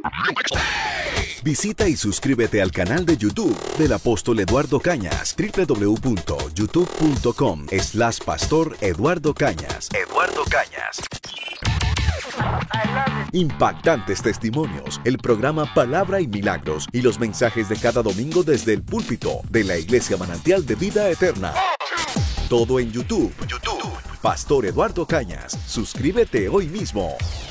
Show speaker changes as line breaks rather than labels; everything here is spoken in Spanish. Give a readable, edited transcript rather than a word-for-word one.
Visita y suscríbete al canal de YouTube del Apóstol Eduardo Cañas, www.youtube.com/Pastor Eduardo Cañas. Eduardo Cañas. Impactantes testimonios, el programa Palabra y Milagros y los mensajes de cada domingo desde el púlpito de la Iglesia Manantial de Vida Eterna. Todo en YouTube. Pastor Eduardo Cañas. Suscríbete hoy mismo.